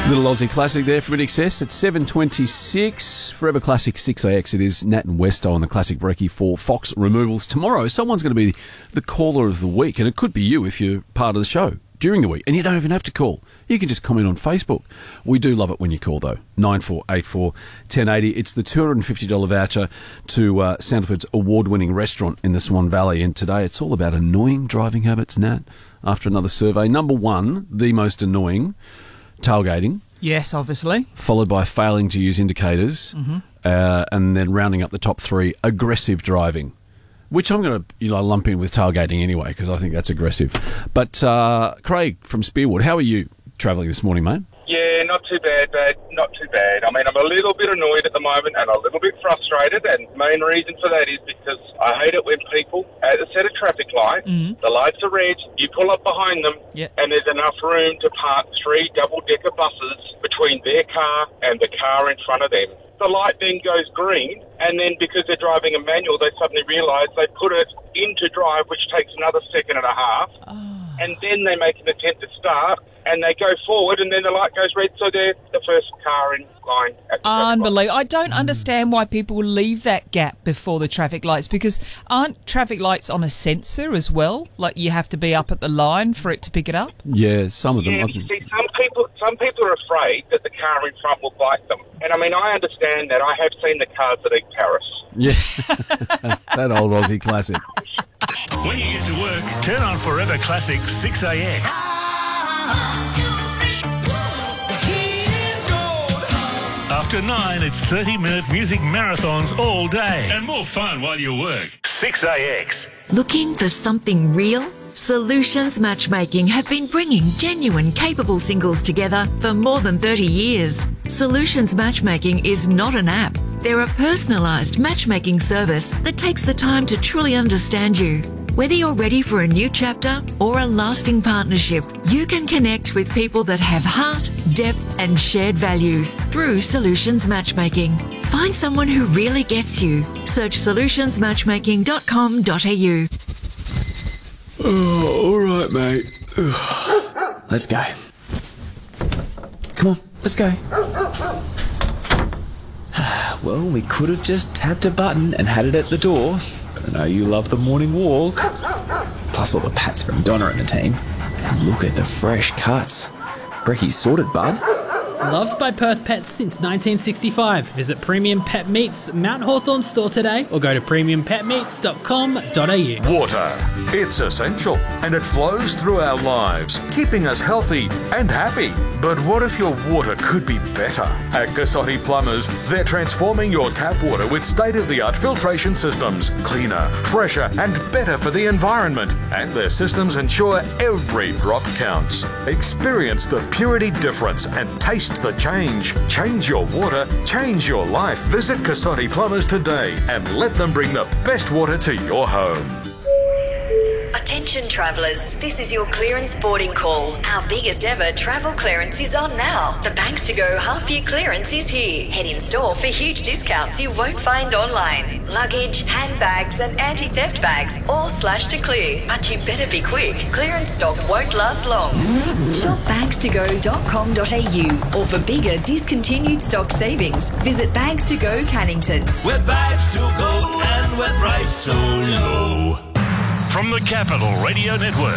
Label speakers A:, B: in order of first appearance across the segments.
A: Little Aussie classic there from INXS at 7:26. Forever Classic 6AX. It is Nat and Westo on the Classic Brekkie for Fox Removals. Tomorrow, someone's going to be the caller of the week, and it could be you if you're part of the show during the week. And you don't even have to call. You can just comment on Facebook. We do love it when you call, though. 9484 1080. It's the $250 voucher to Sandalford's award-winning restaurant in the Swan Valley. And today it's all about annoying driving habits, Nat, after another survey. Number one, the most annoying, tailgating.
B: Yes, obviously.
A: Followed by failing to use indicators, and then rounding up the top three, aggressive driving, which I'm going to lump in with tailgating anyway because I think that's aggressive. But Craig from Spearwood, how are you travelling this morning, mate?
C: Yeah, not too bad, Dad. Not too bad. I mean, I'm a little bit annoyed at the moment and a little bit frustrated, and the main reason for that is because I hate it when people at a set of traffic lights, the lights are red, you pull up behind them, and there's enough room to park 3 double-decker buses between their car and the car in front of them. The light then goes green, and then because they're driving a manual, they suddenly realise they put it into drive, which takes another second and a half, and then they make an attempt to start, and they go forward, and then the light goes red, so they're the first car in line at the
B: Unbelievable. I don't understand why people leave that gap before the traffic lights, because aren't traffic lights on a sensor as well? Like, you have to be up at the line for it to pick it up?
A: Yeah, some of them.
C: Yeah, you see, some people are afraid that the car in front will bite them. And, I mean, I understand that. I have seen the cars that eat Paris.
A: Yeah, that old Aussie classic.
D: When you get to work, turn on Forever Classic 6AX. After 9, it's 30-minute music marathons all day. And more fun while you work. 6AX.
E: Looking for something real? Solutions Matchmaking have been bringing genuine, capable singles together for more than 30 years. Solutions Matchmaking is not an app. They're a personalised matchmaking service that takes the time to truly understand you. Whether you're ready for a new chapter or a lasting partnership, you can connect with people that have heart, depth and shared values through Solutions Matchmaking. Find someone who really gets you. Search solutionsmatchmaking.com.au.
F: Oh, all right, mate. Let's go. Come on, let's go. Well, we could have just tapped a button and had it at the door. But I know you love the morning walk. Plus all the pats from Donna and the team. And look at the fresh cuts. Brekkie's sorted, bud.
G: Loved by Perth Pets since 1965. Visit Premium Pet Meats Mount Hawthorn store today or go to premiumpetmeats.com.au.
H: Water. It's essential and it flows through our lives, keeping us healthy and happy. But what if your water could be better? At Cassotti Plumbers, they're transforming your tap water with state-of-the-art filtration systems. Cleaner, fresher and better for the environment. And their systems ensure every drop counts. Experience the purity difference and taste the change. Change your water, change your life. Visit Cassotti Plumbers today and let them bring the best water to your home.
I: Attention travellers, this is your clearance boarding call. Our biggest ever travel clearance is on now. The Banks to Go half-year clearance is here. Head in store for huge discounts you won't find online. Luggage, handbags and anti-theft bags all slashed to clear. But you better be quick. Clearance stock won't last long. Shop bagstogo.com.au or for bigger discontinued stock savings, visit Bags to Go Cannington.
D: We're bags to go and we're priced so low. From the Capital Radio Network,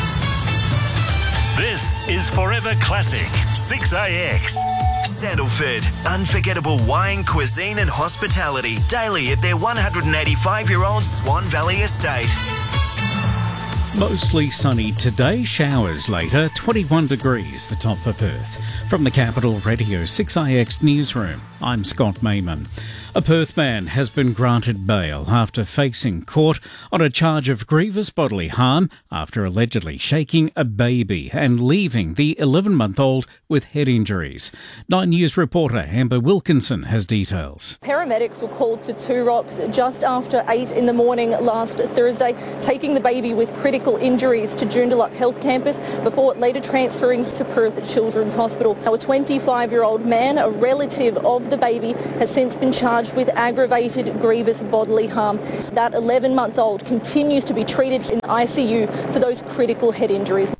D: this is Forever Classic 6AX.
J: Sandalford, unforgettable wine, cuisine and hospitality daily at their 185-year-old Swan Valley estate.
K: Mostly sunny today, showers later, 21 degrees the top for Perth. From the Capital Radio 6IX Newsroom, I'm Scott Mayman. A Perth man has been granted bail after facing court on a charge of grievous bodily harm after allegedly shaking a baby and leaving the 11-month-old with head injuries. 9 News reporter Amber Wilkinson has details.
L: Paramedics were called to Two Rocks just after 8 in the morning last Thursday, taking the baby with critical injuries to Joondalup Health Campus before later transferring to Perth Children's Hospital. Now, a 25-year-old man, a relative of the baby, has since been charged with aggravated grievous bodily harm. That 11-month-old continues to be treated in ICU for those critical head injuries.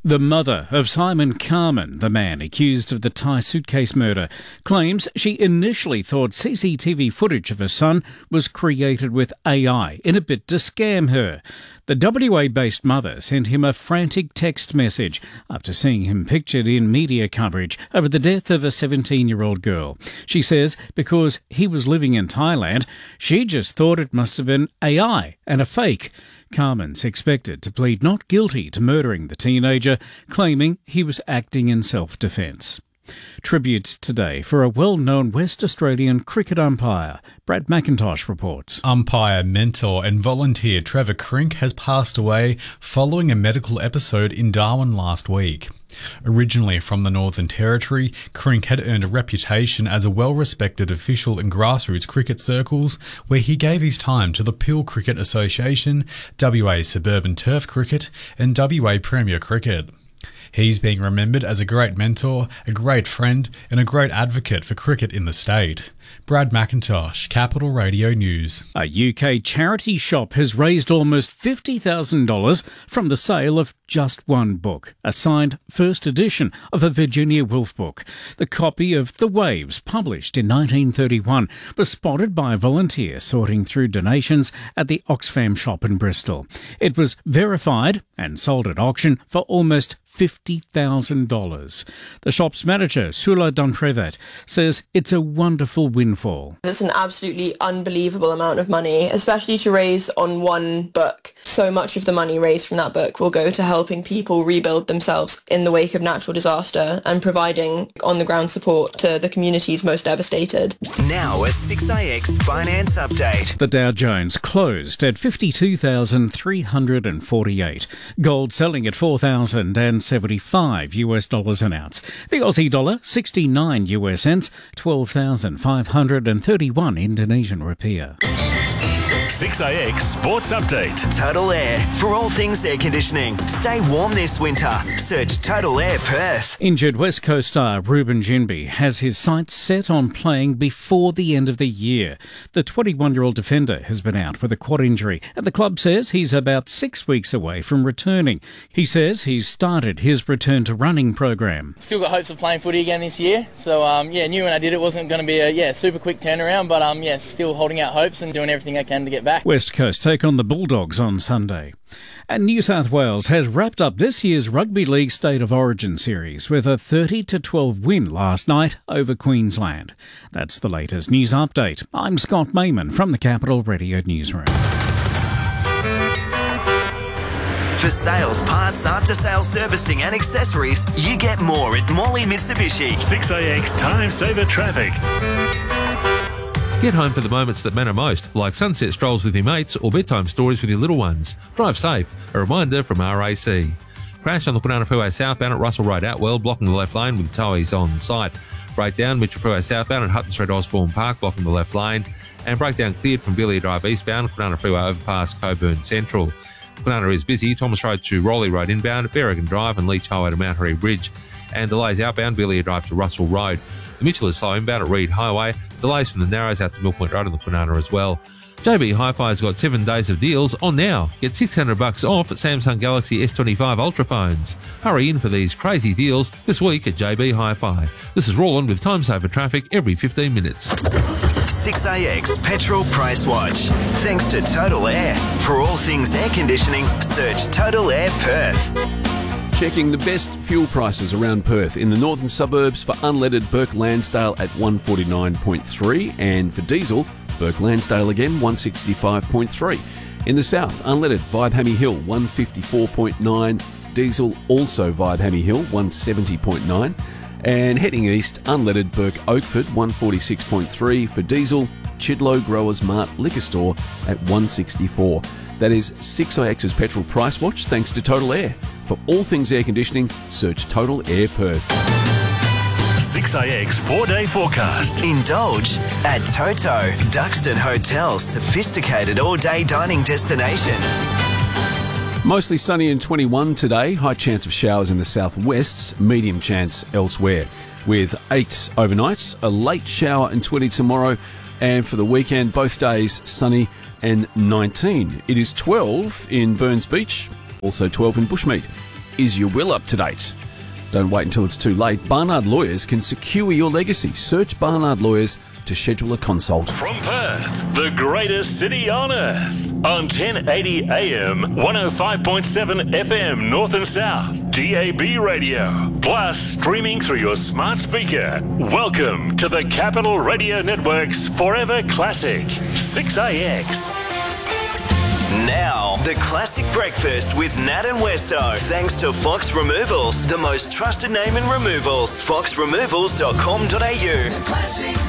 K: The mother of Simon Carman, the man accused of the Thai suitcase murder, claims she initially thought CCTV footage of her son was created with AI in a bid to scam her. The WA-based mother sent him a frantic text message after seeing him pictured in media coverage over the death of a 17-year-old girl. She says because he was living in Thailand, she just thought it must have been AI and a fake. Carman's expected to plead not guilty to murdering the teenager, claiming he was acting in self-defence. Tributes today for a well-known West Australian cricket umpire. Brad McIntosh reports.
M: Umpire, mentor and volunteer Trevor Crink has passed away following a medical episode in Darwin last week. Originally from the Northern Territory, Crink had earned a reputation as a well-respected official in grassroots cricket circles, where he gave his time to the Peel Cricket Association, WA Suburban Turf Cricket and WA Premier Cricket. He's being remembered as a great mentor, a great friend and a great advocate for cricket in the state. Brad McIntosh, Capital Radio News.
K: A UK charity shop has raised almost $50,000 from the sale of just one book, a signed first edition of a Virginia Woolf book. The copy of The Waves, published in 1931, was spotted by a volunteer sorting through donations at the Oxfam shop in Bristol. It was verified and sold at auction for almost $50,000. The shop's manager, Sula Dontrevet, says it's a wonderful windfall.
N: It's an absolutely unbelievable amount of money, especially to raise on one book. So much of the money raised from that book will go to helping people rebuild themselves in the wake of natural disaster and providing on-the-ground support to the communities most devastated.
J: Now a 6AX finance update.
K: The Dow Jones closed at 52,348. Gold selling at 4,075 US dollars an ounce. The Aussie dollar 69 US cents, 12,531 Indonesian rupiah.
D: 6AX Sports Update.
J: Total Air. For all things air conditioning. Stay warm this winter. Search Total Air Perth.
K: Injured West Coast star Ruben Ginbey has his sights set on playing before the end of the year. The 21-year-old defender has been out with a quad injury, and the club says he's about 6 weeks away from returning. He says he's started his return to running program.
O: Still got hopes of playing footy again this year. So, knew when I did it wasn't going to be a super quick turnaround, but still holding out hopes and doing everything I can to get back.
K: West Coast take on the Bulldogs on Sunday. And New South Wales has wrapped up this year's Rugby League State of Origin series with a 30-12 win last night over Queensland. That's the latest news update. I'm Scott Mayman from the Capital Radio Newsroom.
J: For sales, parts, after-sales servicing and accessories, you get more at Morley Mitsubishi.
D: 6AX Time Saver Traffic.
P: Get home for the moments that matter most, like sunset strolls with your mates or bedtime stories with your little ones. Drive safe. A reminder from RAC. Crash on the Kwinana Freeway southbound at Russell Road Outwell, blocking the left lane with towies on site. Breakdown Mitchell Freeway southbound at Hutton Street Osborne Park, blocking the left lane. And breakdown cleared from Billy Drive eastbound, Kwinana Freeway overpass Coburn Central. Kwinana is busy, Thomas Road to Rowley Road inbound, Berrigan Drive and Leach Highway to Mount Harry Bridge. And delays outbound, Billy Drive to Russell Road. The Mitchell is slow inbound at Reed Highway. Delays from the Narrows out to Mill Point Road on the Kwinana as well. JB Hi-Fi's got 7 days of deals on now. Get $600 off Samsung Galaxy S25 Ultra phones. Hurry in for these crazy deals this week at JB Hi-Fi. This is Roland with Time Saver Traffic every 15 minutes.
J: 6AX Petrol Price Watch. Thanks to Total Air. For all things air conditioning, search Total Air Perth.
A: Checking the best fuel prices around Perth. In the northern suburbs for unleaded Burke Lansdale at 149.3 and for diesel, Burke Lansdale again 165.3. In the south, unleaded Vibe Hammy Hill 154.9, diesel also Vibe Hammy Hill 170.9, and heading east, unleaded Burke Oakford 146.3 for diesel, Chidlow Growers Mart Liquor Store at 164. That is 6IX's Petrol Price Watch thanks to Total Air. For all things air conditioning, search Total Air Perth.
D: 6AX 4-day forecast.
J: Indulge at Toto, Duxton Hotel, sophisticated all-day dining destination.
A: Mostly sunny and 21 today. High chance of showers in the southwest, medium chance elsewhere. With 8 overnights, a late shower and 20 tomorrow. And for the weekend, both days sunny and 19. It is 12 in Burns Beach, also 12 in Bushmead. Is your will up to date? Don't wait until it's too late. Barnard Lawyers can secure your legacy. Search Barnard Lawyers to schedule a consult.
D: From Perth, the greatest city on earth, on 1080 AM, 105.7 FM North and South, DAB radio, plus streaming through your smart speaker. Welcome to the Capital Radio Network's Forever Classic, 6AX.
J: Now, the classic breakfast with Nat and Westo. Thanks to Fox Removals, the most trusted name in removals. foxremovals.com.au.